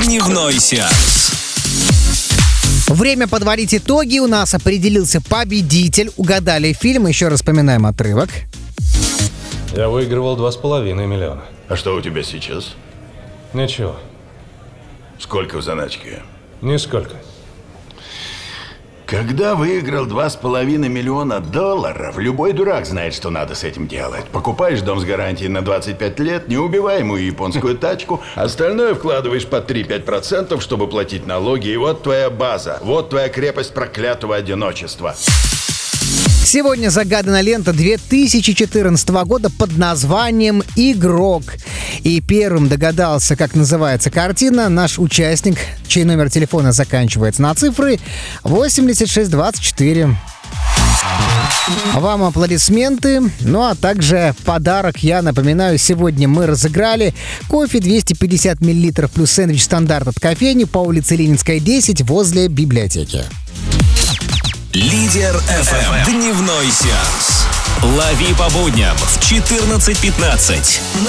Дневной сеанс. Время подводить итоги. У нас определился победитель. Угадали фильм. Еще раз вспоминаем отрывок. Я выигрывал 2,5 миллиона. А что у тебя сейчас? Ничего, Сколько в заначке? нисколько. Когда выиграл 2,5 миллиона долларов, любой дурак знает, что надо с этим делать. Покупаешь дом с гарантией на 25 лет, неубиваемую японскую тачку, остальное вкладываешь по 3-5%, чтобы платить налоги, и вот твоя база, вот твоя крепость проклятого одиночества. Сегодня загадана лента 2014 года под названием «Игрок». И первым догадался, как называется картина, наш участник, чей номер телефона заканчивается на цифры 8624. Вам аплодисменты. Ну а также подарок. Я напоминаю, сегодня мы разыграли кофе 250 мл плюс сэндвич стандарт от кофейни по улице Ленинская, 10 возле библиотеки. Лидер FM. Дневной сеанс. Лови по будням в 14:15.